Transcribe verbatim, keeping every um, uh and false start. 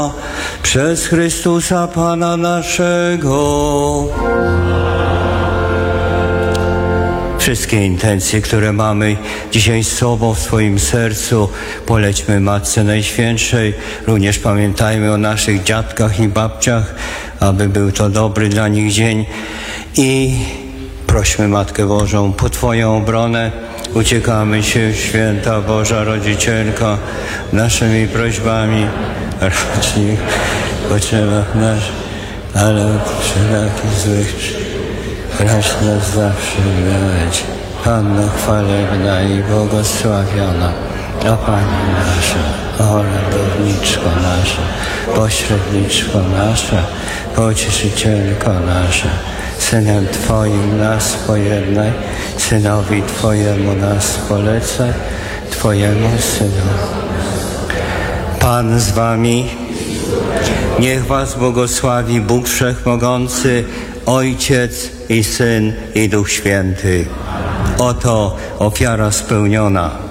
Przez Chrystusa Pana naszego. Wszystkie intencje, które mamy dzisiaj z sobą w swoim sercu, polećmy Matce Najświętszej. Również pamiętajmy o naszych dziadkach i babciach, aby był to dobry dla nich dzień. I prośmy Matkę Bożą, po Twoją obronę uciekamy się, Święta Boża Rodzicielko, naszymi prośbami, racz potrzebach naszych, ale od wszelakich złych racz nas zawsze miłować. Panno chwalebna i błogosławiona, o Pani nasza, o ratowniczko nasza, pośredniczko nasza, pocieszycielko nasza, Synem Twoim nas pojednaj, Synowi Twojemu nas polecaj, Twojemu Synowi. Pan z Wami, niech Was błogosławi Bóg Wszechmogący, Ojciec i Syn i Duch Święty. Oto ofiara spełniona.